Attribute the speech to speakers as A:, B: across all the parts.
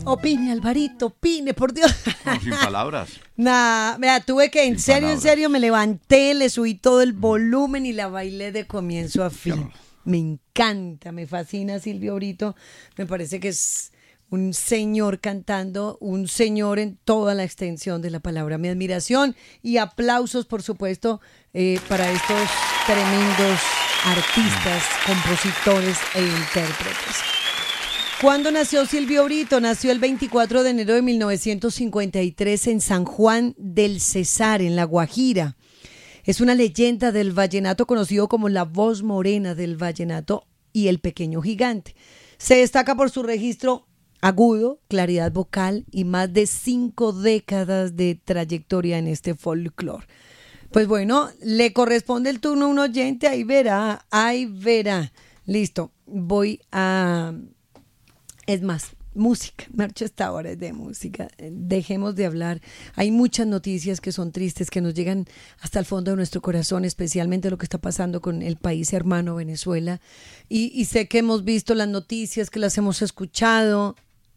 A: Opine, Alvarito, opine, por Dios.
B: No, sin palabras.
A: Nah, mira, tuve que, en
B: Sin
A: serio, me levanté, le subí todo el volumen y la bailé de comienzo a fin.
B: Claro.
A: Me encanta, me fascina Silvio Brito. Me parece que es un señor cantando, un señor en toda la extensión de la palabra. Mi admiración y aplausos, por supuesto, para estos tremendos artistas, compositores e intérpretes. ¿Cuándo nació Silvio Brito? Nació el 24 de enero de 1953 en San Juan del Cesar, en La Guajira. Es una leyenda del vallenato conocido como la voz morena del vallenato y el pequeño gigante. Se destaca por su registro agudo, claridad vocal y más de 5 décadas de trayectoria en este folclore. Pues bueno, le corresponde el turno a un oyente, ahí verá. Listo, voy a... Es más, música, marcha esta hora es de música, dejemos de hablar. Hay muchas noticias que son tristes, que nos llegan hasta el fondo de nuestro corazón, especialmente lo que está pasando con el país hermano Venezuela. Y sé que hemos visto las noticias, que las hemos escuchado,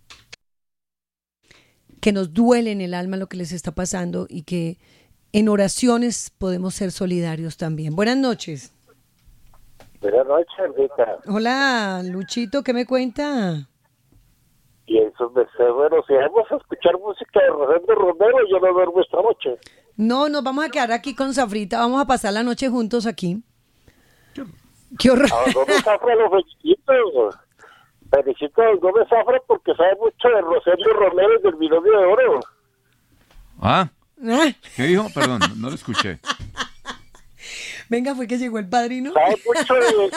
A: que nos duele en el alma lo que les está pasando y que en oraciones podemos ser solidarios también. Buenas noches.
C: Buenas noches, Rita.
A: Hola, Luchito, ¿qué me cuenta?
C: Y eso me sé, bueno, si vamos a escuchar música de Rosendo Romero, yo no duermo esta noche.
A: No, nos vamos a quedar aquí con Zafrita, vamos a pasar la noche juntos aquí. Qué horror.
C: A don Gómez Zafra lo felicito a don Gómez Zafra porque sabe mucho de Rosendo Romero y del binomio de oro.
B: ¿Ah? ¿Qué dijo? Perdón, no lo escuché.
A: Venga, fue que llegó el padrino.
C: Sabe mucho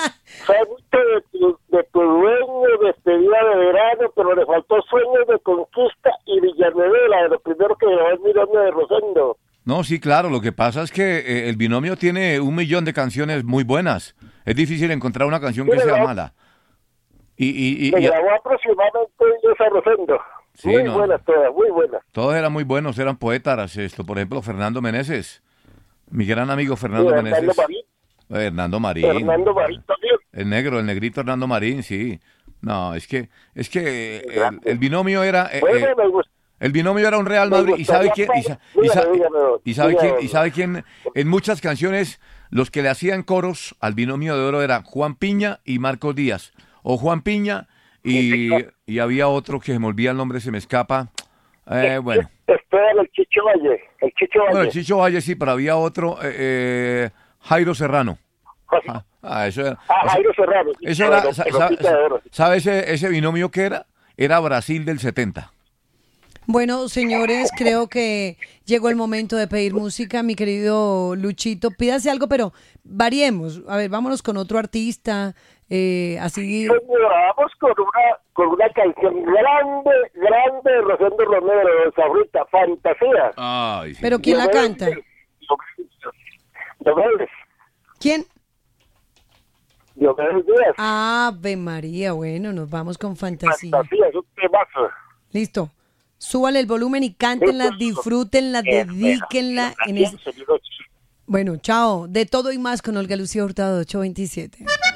C: de tu dueño, despedida de verano, pero le faltó Sueños de Conquista y Villanueva, de lo primero que llevó el binomio de Rosendo.
B: No, sí, claro, lo que pasa es que el binomio tiene 1 millón de canciones muy buenas. Es difícil encontrar una canción que sea mala.
C: Se grabó aproximadamente 10 a Rosendo.
B: Sí,
C: muy buenas todas, muy buenas.
B: Todos eran muy buenos, eran poetas. Por ejemplo, Fernando Meneses. Mi gran amigo Fernando Meneses. Hernando Marín
C: también.
B: El negrito Hernando Marín, sí. No, es que el binomio era el binomio era un Real Madrid y sabe quién en muchas canciones los que le hacían coros al binomio de oro era Juan Piña y Marcos Díaz, o Juan Piña y había otro que se me olvida el nombre, se me escapa. Bueno.
C: Esteban, el Chicho Valle.
B: Bueno, el Chicho Valle sí, pero había otro, Jairo Serrano. Eso era.
C: Jairo Serrano.
B: Eso era, ¿sabe ese binomio que era? Era Brasil del 70.
A: Bueno, señores, creo que llegó el momento de pedir música, mi querido Luchito. Pídase algo, pero variemos. A ver, vámonos con otro artista, así.
C: Vamos con una canción grande de Rosendo Romero, de Sabrita, Fantasía.
B: Ay, sí.
A: ¿Pero quién la canta? ¿Quién?
C: Diomedes Díaz.
A: Ave María, bueno, nos vamos con Fantasía.
C: Fantasía, es un temazo.
A: Listo. Súbale el volumen y cántenla, disfrútenla, dedíquenla. Bueno, chao. De todo y más con Olga Lucía Hurtado, 827.